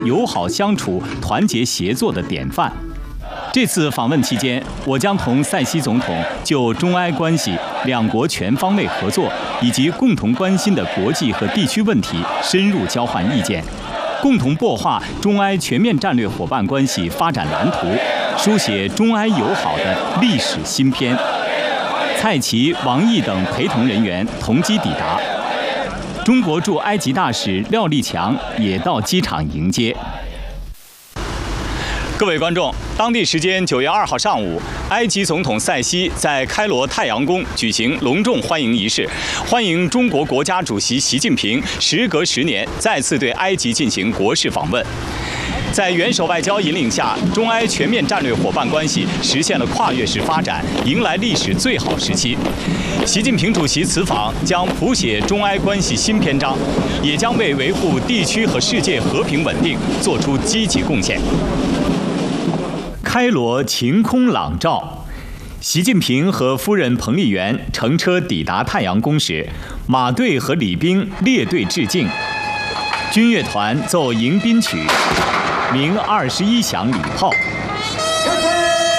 友好相处、团结协作的典范。这次访问期间，我将同塞西总统就中埃关系、两国全方位合作以及共同关心的国际和地区问题深入交换意见，共同擘画中埃全面战略伙伴关系发展蓝图，书写中埃友好的历史新篇。蔡奇、王毅等陪同人员同机抵达，中国驻埃及大使廖立强也到机场迎接。各位观众，当地时间9月2号上午，埃及总统塞西在开罗太阳宫举行隆重欢迎仪式，欢迎中国国家主席习近平时隔10年再次对埃及进行国事访问。在元首外交引领下，中埃全面战略伙伴关系实现了跨越式发展，迎来历史最好时期。习近平主席此访将谱写中埃关系新篇章，也将为维护地区和世界和平稳定做出积极贡献。开罗晴空朗照，习近平和夫人彭丽媛乘车抵达太阳宫时，马队和礼兵列队致敬，军乐团奏迎宾曲，鸣21响礼炮，